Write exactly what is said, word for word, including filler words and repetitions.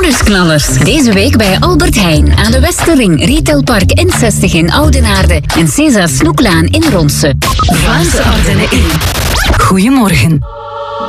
Nieuwsknallers. Deze week bij Albert Heijn aan de Westerring, Retailpark N zestig in Oudenaarde en César Snoeklaan in Ronse. Vlaamse Ardennen in. Goedemorgen.